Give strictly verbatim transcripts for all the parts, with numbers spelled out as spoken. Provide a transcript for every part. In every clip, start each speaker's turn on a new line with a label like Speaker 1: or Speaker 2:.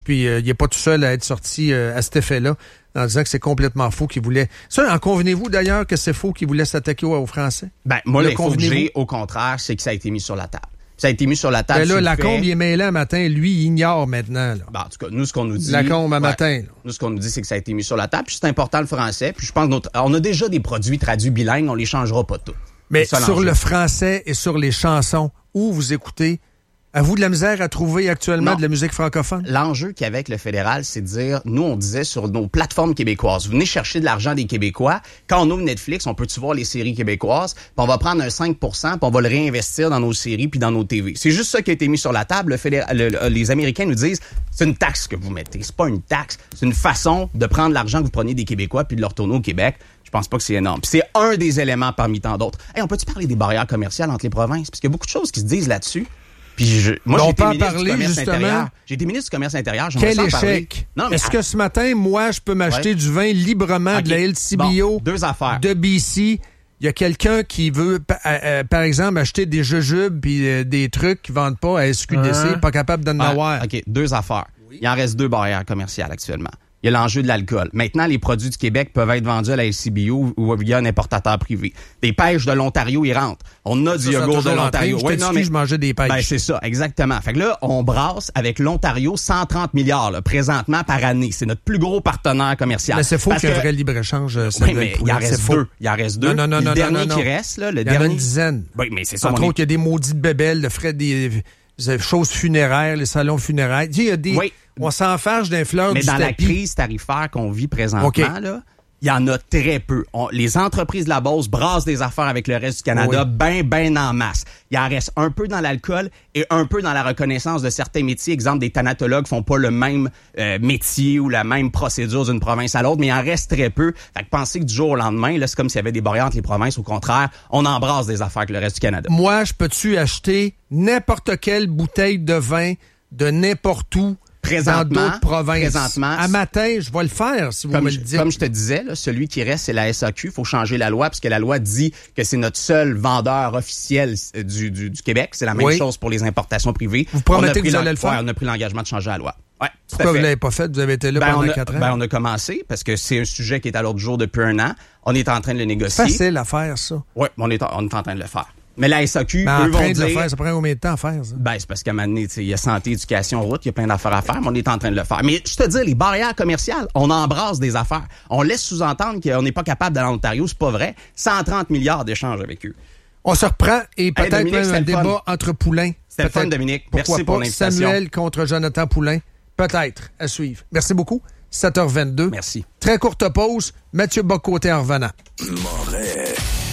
Speaker 1: Puis euh, il n'est pas tout seul à être sorti euh, à cet effet-là, en disant que c'est complètement faux qu'il voulait... Ça, en convenez-vous d'ailleurs que c'est faux qu'il voulait s'attaquer aux, aux Français?
Speaker 2: Ben, moi, l'info que j'ai, au contraire, c'est que ça a été mis sur la table. Ça a été mis sur la table.
Speaker 1: Ben là, Lacombe, il est mêlé un matin. Lui, il ignore maintenant. Là.
Speaker 2: Ben, en tout cas, nous, ce qu'on nous dit...
Speaker 1: Lacombe, un
Speaker 2: ouais,
Speaker 1: matin. Là.
Speaker 2: Nous, ce qu'on nous dit, c'est que ça a été mis sur la table. Puis c'est important, le français. Puis je pense notre, on a déjà des produits traduits bilingues. On les changera pas tous.
Speaker 1: Mais sur le français et sur les chansons, où vous écoutez... Avez-vous de la misère à trouver actuellement non. de la musique francophone?
Speaker 2: L'enjeu qu'il y avait avec le fédéral, c'est de dire, nous, on disait sur nos plateformes québécoises, venez chercher de l'argent des Québécois. Quand on ouvre Netflix, on peut-tu voir les séries québécoises, puis on va prendre un cinq pour cent, puis on va le réinvestir dans nos séries puis dans nos T V. C'est juste ça qui a été mis sur la table. Le fédéral, le, le, les Américains nous disent, c'est une taxe que vous mettez. C'est pas une taxe, c'est une façon de prendre l'argent que vous preniez des Québécois puis de le retourner au Québec. Je pense pas que c'est énorme. Puis c'est un des éléments parmi tant d'autres. Hey, on peut-tu parler des barrières commerciales entre les provinces? Parce qu'il y a beaucoup de choses qui se disent là-dessus. Puis je, moi, j'ai été ministre du Commerce intérieur. J'ai été ministre du Commerce intérieur.
Speaker 1: Quel échec! Non, mais est-ce à... que ce matin, moi, je peux m'acheter ouais. du vin librement okay. de la L C B O,
Speaker 2: bon, deux affaires.
Speaker 1: de B C? Il y a quelqu'un qui veut, euh, euh, par exemple, acheter des jujubes puis euh, des trucs qu'ils vendent pas à S Q D C, hein? Pas capable d'en
Speaker 2: ah,
Speaker 1: avoir.
Speaker 2: OK, deux affaires. Oui. Il en reste deux barrières commerciales actuellement. Il y a l'enjeu de l'alcool. Maintenant, les produits du Québec peuvent être vendus à la L C B O ou via un importateur privé. Des pêches de l'Ontario, ils rentrent. On a ça, du yogourt de l'Ontario.
Speaker 1: Je, ouais, non, mais... je mangeais des pêches.
Speaker 2: Ben, c'est ça, exactement. Fait que là, on brasse avec l'Ontario cent trente milliards là, présentement par année. C'est notre plus gros partenaire commercial.
Speaker 1: Mais c'est faux qu'il y ait un vrai libre-échange.
Speaker 2: Oui, mais il en reste deux. Il en reste deux.
Speaker 1: Non, non, non,
Speaker 2: le
Speaker 1: non,
Speaker 2: dernier
Speaker 1: non, non.
Speaker 2: qui reste, là, le
Speaker 1: il
Speaker 2: dernier...
Speaker 1: y en a une dizaine.
Speaker 2: Oui, mais c'est ça.
Speaker 1: Entre autres, il y a des maudites bébelles, le frais des... des choses funéraires, les salons funéraires. Il y a des... Oui. On s'enfarge d'un fleur
Speaker 2: mais
Speaker 1: du tapis.
Speaker 2: Mais dans la crise tarifaire qu'on vit présentement, okay. là, il y en a très peu. On, les entreprises de la Beauce brassent des affaires avec le reste du Canada, oui. ben, ben en masse. Il en reste un peu dans l'alcool et un peu dans la reconnaissance de certains métiers. Exemple, des thanatologues font pas le même euh, métier ou la même procédure d'une province à l'autre, mais il en reste très peu. Fait que penser que du jour au lendemain, là, c'est comme s'il y avait des barrières entre les provinces. Au contraire, on embrasse des affaires avec le reste du Canada.
Speaker 1: Moi, je peux-tu acheter n'importe quelle bouteille de vin de n'importe où dans d'autres provinces.
Speaker 2: Présentement,
Speaker 1: à matin, je vais le faire, si vous
Speaker 2: comme
Speaker 1: me
Speaker 2: je,
Speaker 1: le dites.
Speaker 2: Comme je te disais, là, celui qui reste, c'est la S A Q. Il faut changer la loi, puisque la loi dit que c'est notre seul vendeur officiel du, du, du Québec. C'est la même oui. chose pour les importations privées.
Speaker 1: Vous promettez que vous allez le faire?
Speaker 2: Ouais, on a pris l'engagement de changer la loi. Ouais,
Speaker 1: pourquoi vous ne l'avez pas fait? Vous avez été là
Speaker 2: ben
Speaker 1: pendant
Speaker 2: a,
Speaker 1: quatre ans?
Speaker 2: Ben, on a commencé, parce que c'est un sujet qui est à l'ordre du jour depuis un an. On est en train de le négocier.
Speaker 1: C'est facile à faire, ça.
Speaker 2: Oui, on est, on est en train de le faire. Mais la S A Q,
Speaker 1: ben,
Speaker 2: eux
Speaker 1: en train
Speaker 2: vont
Speaker 1: de
Speaker 2: dire...
Speaker 1: le faire, ça prend combien de temps à faire, ça?
Speaker 2: Ben, c'est parce qu'à un moment donné, il y a santé, éducation, route, il y a plein d'affaires à faire, mais on est en train de le faire. Mais je te dis, les barrières commerciales, on embrasse des affaires. On laisse sous-entendre qu'on n'est pas capable d'aller en Ontario, c'est pas vrai. cent trente milliards d'échanges avec eux.
Speaker 1: On se reprend et peut-être hey, Dominique, même un débat fun. Entre Poulain.
Speaker 2: C'était le fun, Dominique.
Speaker 1: Pourquoi
Speaker 2: Merci
Speaker 1: pas
Speaker 2: pour l'invitation.
Speaker 1: Samuel contre Jonathan Poulain. Peut-être à suivre. Merci beaucoup. sept heures vingt-deux.
Speaker 2: Merci.
Speaker 1: Très courte pause. Mathieu Bocoté en revenant.
Speaker 3: Moret.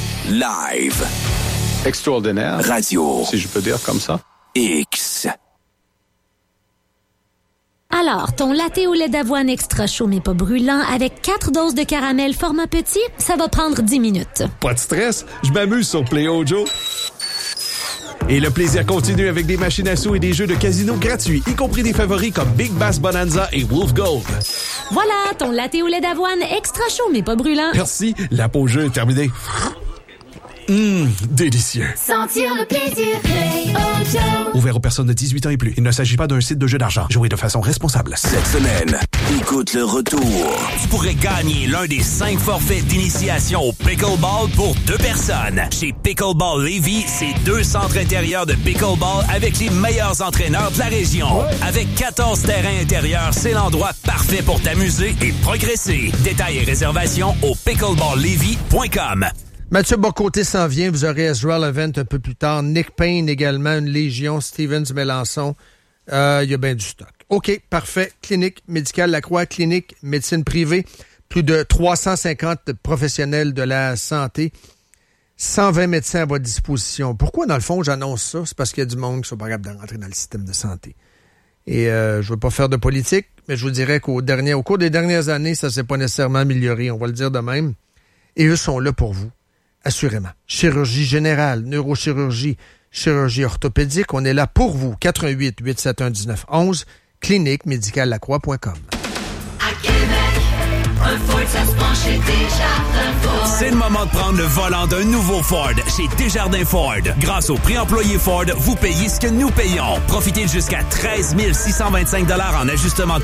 Speaker 3: Live.
Speaker 4: Extraordinaire.
Speaker 3: Radio.
Speaker 4: Si je peux dire comme ça.
Speaker 3: X.
Speaker 5: Alors, ton latte au lait d'avoine extra chaud mais pas brûlant avec quatre doses de caramel format petit, ça va prendre dix minutes.
Speaker 6: Pas de stress, je m'amuse sur Play-O Joe. Et le plaisir continue avec des machines à sous et des jeux de casino gratuits, y compris des favoris comme Big Bass Bonanza et Wolf Gold.
Speaker 5: Voilà, ton latte au lait d'avoine extra chaud mais pas brûlant.
Speaker 6: Merci, la pause jeu est terminée. Hum, délicieux.
Speaker 7: Sentir le plaisir, Play-O Joe.
Speaker 6: Ouvert aux personnes de dix-huit ans et plus. Il ne s'agit pas d'un site de jeu d'argent. Jouez de façon responsable.
Speaker 3: Cette semaine, écoute le retour.
Speaker 8: Tu pourrais gagner l'un des cinq forfaits d'initiation au pickleball pour deux personnes. Chez Pickleball Lévis, c'est deux centres intérieurs de pickleball avec les meilleurs entraîneurs de la région. Ouais. Avec quatorze terrains intérieurs, c'est l'endroit parfait pour t'amuser et progresser. Détails et réservations au pickleball lévis point com.
Speaker 1: Mathieu Bocoté s'en vient. Vous aurez Ezra Levent un peu plus tard. Nick Payne également, une légion. Stevens Mélenchon. Euh, il y a bien du stock. OK, parfait. Clinique médicale Lacroix, clinique médecine privée. Plus de trois cent cinquante professionnels de la santé. cent vingt médecins à votre disposition. Pourquoi, dans le fond, j'annonce ça? C'est parce qu'il y a du monde qui sont pas capables de rentrer dans le système de santé. Et euh, je veux pas faire de politique, mais je vous dirais qu'au dernier, au cours des dernières années, ça s'est pas nécessairement amélioré. On va le dire de même. Et eux sont là pour vous. Assurément. Chirurgie générale, neurochirurgie, chirurgie orthopédique, on est là pour vous. quatre un huit, huit sept un, un neuf un un, clinique médicale lacroix point com.
Speaker 7: À Québec, un Ford, ça se penche chez Desjardins Ford.
Speaker 8: C'est le moment de prendre le volant d'un nouveau Ford chez Desjardins Ford. Grâce au prix employé Ford, vous payez ce que nous payons. Profitez de jusqu'à treize mille six cent vingt-cinq dollars en ajustement